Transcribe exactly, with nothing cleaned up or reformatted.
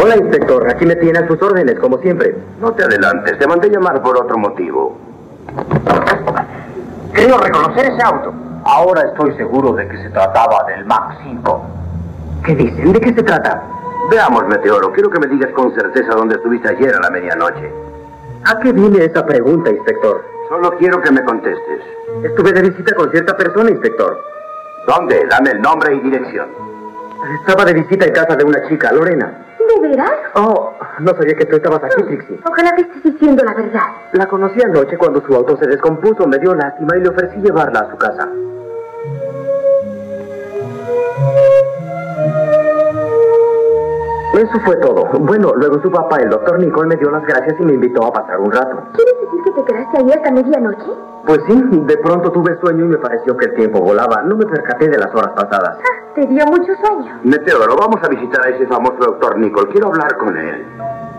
Hola, inspector. Aquí me tiene a sus órdenes, como siempre. No te adelantes. Te mandé llamar por otro motivo. Creo reconocer ese auto. Ahora estoy seguro de que se trataba del Mac cinco. ¿Qué dicen? ¿De qué se trata? Veamos, Meteoro. Quiero que me digas con certeza dónde estuviste ayer a la medianoche. ¿A qué viene esa pregunta, inspector? Solo quiero que me contestes. Estuve de visita con cierta persona, inspector. ¿Dónde? Dame el nombre y dirección. Estaba de visita en casa de una chica, Lorena. ¿De veras? Oh, no sabía que tú estabas aquí, Trixie. Ojalá que estés diciendo la verdad. La conocí anoche cuando su auto se descompuso, me dio lástima y le ofrecí llevarla a su casa. Eso fue todo. Bueno, luego su papá, el doctor Nicole, me dio las gracias y me invitó a pasar un rato. ¿Quieres decir que te quedaste ahí hasta medianoche? Pues sí, de pronto tuve sueño y me pareció que el tiempo volaba. No me percaté de las horas pasadas. Ah, te dio mucho sueño. Meteoro, vamos a visitar a ese famoso doctor Nicole. Quiero hablar con él.